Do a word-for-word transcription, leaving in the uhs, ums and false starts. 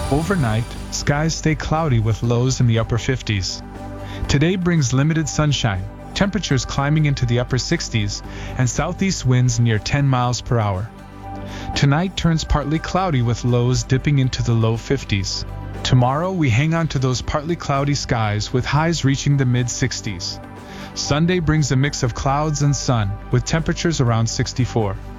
Overnight, skies stay cloudy with lows in the upper fifties. Today brings limited sunshine, temperatures climbing into the upper sixties, and southeast winds near ten miles per hour. Tonight turns partly cloudy with lows dipping into the low fifties. Tomorrow we hang on to those partly cloudy skies with highs reaching the mid-sixties. Sunday brings a mix of clouds and sun, with temperatures around sixty-four.